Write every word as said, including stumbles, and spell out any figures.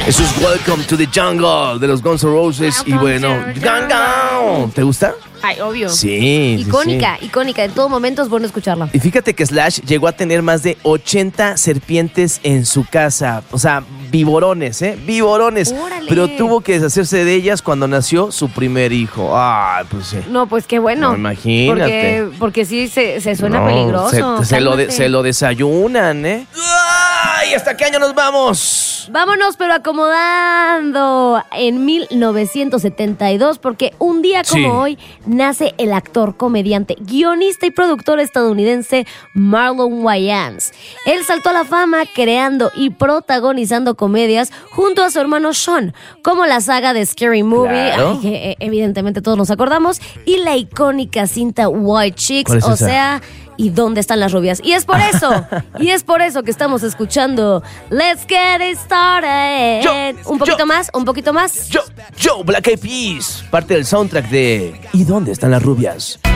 Eso es Welcome to the Jungle de los Guns N' Roses. Y bueno, Jungle. ¿Te gusta? Ay, obvio. Sí. Icónica, sí. icónica. En todo momento es bueno escucharla. Y fíjate que Slash llegó a tener más de ochenta serpientes en su casa. O sea, viborones, ¿eh? Viborones. Órale. Pero tuvo que deshacerse de ellas cuando nació su primer hijo. Ay, pues sí. No, pues qué bueno. No, imagínate. Porque, porque sí se, se suena No, peligroso. Se, se lo de- Cálmate. se lo desayunan, ¿eh? ¡Ay! ¿Hasta qué año nos vamos? Vámonos, pero acomodando en mil novecientos setenta y dos, porque un día como Sí. hoy nace el actor, comediante, guionista y productor estadounidense Marlon Wayans. Él saltó a la fama creando y protagonizando comedias junto a su hermano Sean, como la saga de Scary Movie, Claro. ay, que eh, evidentemente todos nos acordamos, y la icónica cinta White Chicks, ¿Cuál es o esa? sea... ¿Y dónde están las rubias? Y es por eso, y es por eso que estamos escuchando Let's Get It Started. Yo, un poquito yo. más, un poquito más. Yo, yo, Black Eyed Peas. Parte del soundtrack de ¿Y dónde están las rubias?